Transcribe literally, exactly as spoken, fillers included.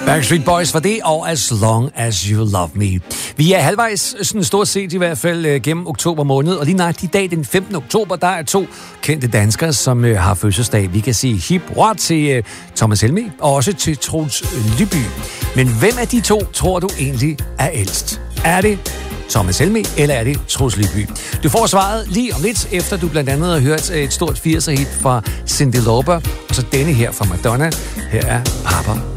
Backstreet Boys var det, og As Long As You Love Me. Vi er halvvejs, sådan stort set i hvert fald, gennem oktober måned, og lige nøjagtigt i dag, den femtende oktober, der er to kendte danskere, som øh, har fødselsdag. Vi kan sige hip hurra til øh, Thomas Helmig, og også til Troels Lyby. Men hvem af de to tror du egentlig er ældst? Er det Thomas Helmig, eller er det Troels Lyby? Du får svaret lige om lidt, efter du blandt andet har hørt et stort firser-hit fra Cyndi Lauper, og så denne her fra Madonna. Her er Papa.